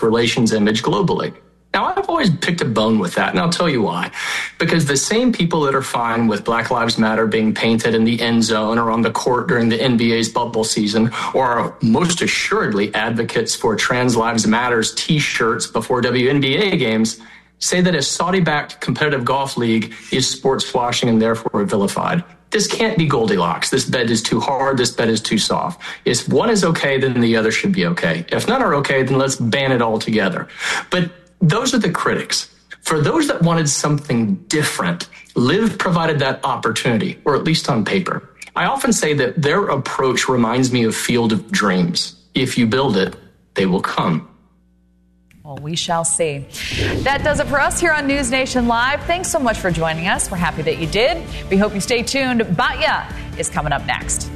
relations image globally. Now, I've always picked a bone with that, and I'll tell you why. Because the same people that are fine with Black Lives Matter being painted in the end zone or on the court during the NBA's bubble season, or are most assuredly advocates for Trans Lives Matters T-shirts before WNBA games, say that a Saudi-backed competitive golf league is sports washing and therefore vilified. This can't be Goldilocks. This bed is too hard. This bed is too soft. If one is okay, then the other should be okay. If none are okay, then let's ban it all together. But those are the critics. For those that wanted something different, Liv provided that opportunity, or at least on paper. I often say that their approach reminds me of Field of Dreams. If you build it, they will come. Well, we shall see. That does it for us here on News Nation Live. Thanks so much for joining us. We're happy that you did. We hope you stay tuned. Batya is coming up next.